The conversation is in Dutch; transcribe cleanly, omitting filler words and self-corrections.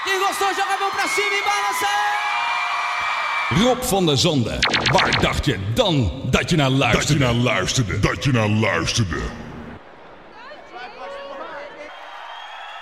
Quem gostou, joga a mão pra cima e balança! Rob van der Zanden. Waar dacht je dan dat je naar luisterde? Dat je naar luisterde.